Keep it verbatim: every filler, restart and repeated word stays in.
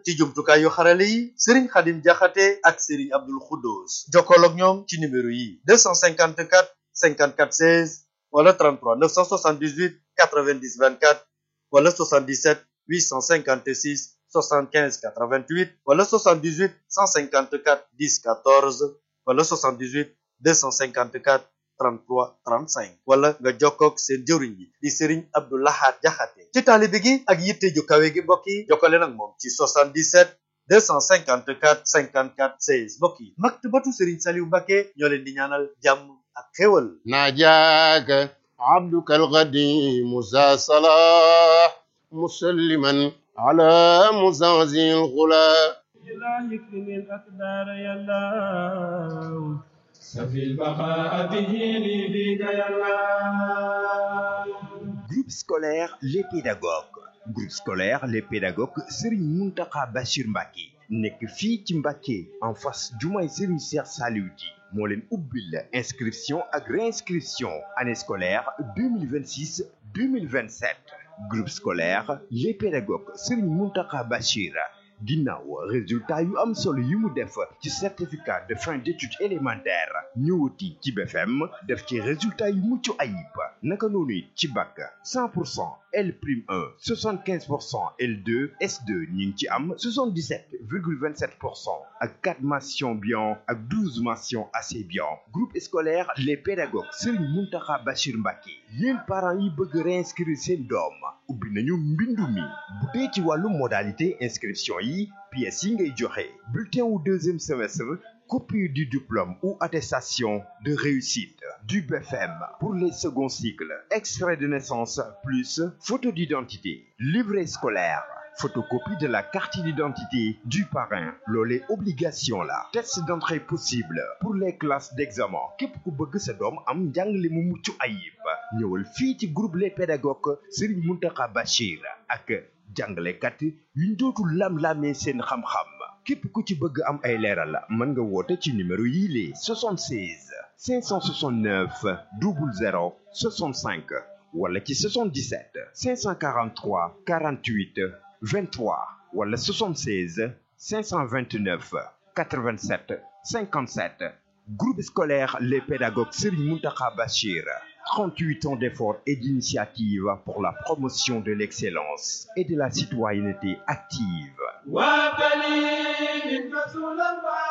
ci jumtukaay yu xarale yi Serigne Khadim Diakhaté ak Serigne Abdoul Khoudous jokkool ak ñoom ci numéro yi deux cent cinquante-quatre cinquante-quatre seize wala trente-trois neuf cent soixante-dix-huit quatre-vingt-dix vingt-quatre wala soixante-dix-sept huit cent cinquante-six soixante-quinze quatre-vingt-huit wala soixante-dix-huit cent cinquante-quatre dix quatorze wala soixante-dix-huit deux cent cinquante-quatre trente-trois trente-cinq wala nga jokkoog seen jëwriñ bi di Serigne Abdou Lahad Diakhaté ci taalibe gi ak yitte ju kawe gi mbokk yi jokkale nag moom ci soixante-dix-sept deux cent cinquante-quatre cinquante-quatre seize mbokk yi maktabatu Serigne Saliou Mbacké ñoo leen di ñaanal jàmm ak xéwal najaaka abduka alqadim za salah مسلما على مزازي الغلا لا يكفي الأقدار يا الله سفي البقاء به لي بك يا الله. Groupe scolaire Les Pédagogues groupe scolaire Les Pédagogues Serigne Mountakha Bachir Mbacké nekk fii ci Mbacké en face jumaay Serigne Cheikh Saliou Di moo leen ubbil inscription ak réinscription année scolaire deux mille vingt-six deux mille vingt-sept groupe scolaire Les Pédagogues Serigne Mountakha Bachir ginnaaw résultat yu am solo yi mu def ci certificat de fin d'études élémentaires ñëwati ci B F M def ci résultat yu mucc ayib naka noonu it ci bac cent pour cent L prime un soixante-quinze pour cent L deux S deux ñi ngi ci am soixante-dix-sept virgule vingt-sept pour cent ak quatre mentions bien ak douze mentions assez bien groupe scolaire Les Pédagogues Serigne Mountakha Bachir Mbacké yéen parents yi bëgg réinscrire seen doom ubbi nañu mbindu mi bu dee ci wàllu modalité inscription yi pièces yi ngay joxe bulletin wu deuxième semestre copie du diplôme ou attestation de réussite du B F M pour les seconds cycles extrait de naissance plus photo d'identité livret scolaire photocopie de la carte d'identité du parrain loolee obligation la test d'entrée possible pour les classes d'examen képp ku bëgg sa doom am njàngale mu mucc ayib ñëwal fii ci groupe Les Pédagogues Serigne Mountakha Bachir ak jàngalekat yuñ dootul lam-lamee seen xam-xam képp ku ci bëgg am ay leeral mën nga woote ci numéro yii les soixante-seize cinq cent soixante-neuf zéro zéro soixante-cinq wala ci soixante-dix-sept cinq cent quarante-trois quarante-huit vingt-trois wala soixante-seize cinq cent vingt-neuf quatre-vingt-sept cinquante-sept groupe scolaire Les Pédagogues Serigne Mountakha Bachir trente-huit ans d'efforts et d'initiatives pour la promotion de l'excellence et de la citoyenneté active. وابني من رسول الله